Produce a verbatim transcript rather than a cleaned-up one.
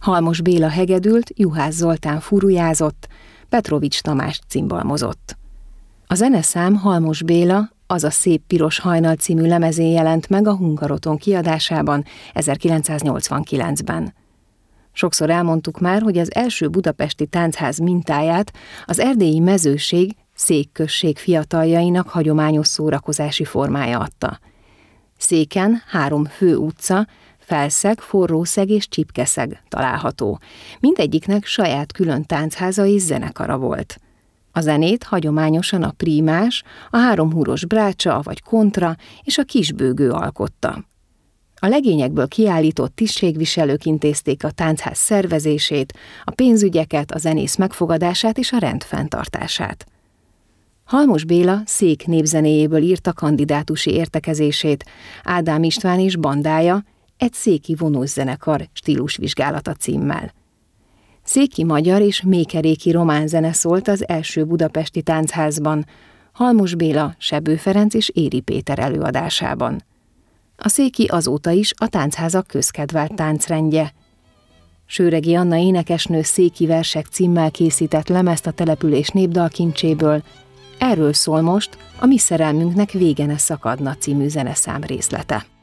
Halmos Béla hegedült, Juhász Zoltán furujázott, Petrovics Tamás cimbalmozott. A zeneszám Halmos Béla, Az a szép piros hajnal című lemezén jelent meg a Hungaroton kiadásában ezerkilencszáznyolcvankilencben. Sokszor elmondtuk már, hogy az első budapesti táncház mintáját az erdélyi Mezőség, Szék község fiataljainak hagyományos szórakozási formája adta. Széken három fő utca, Felszeg, Forrószeg és Csipkeszeg található. Mindegyiknek saját külön táncháza és zenekara volt. A zenét hagyományosan a prímás, a háromhúros brácsa vagy kontra és a kisbőgő alkotta. A legényekből kiállított tisztségviselők intézték a táncház szervezését, a pénzügyeket, a zenész megfogadását és a rend fenntartását. Halmos Béla Szék népzenéjéből írta kandidátusi értekezését, Ádám István és bandája, egy széki vonószenekar stílusvizsgálata címmel. Széki magyar és mékeréki román zene szólt az első budapesti táncházban, Halmos Béla, Sebő Ferenc és Éri Péter előadásában. A széki azóta is a táncházak közkedvelt táncrendje. Sőregi Anna énekesnő Széki versek címmel készített lemezt a település népdalkincséből. Erről szól most a Mi szerelmünknek vége ne szakadna című zeneszám részlete.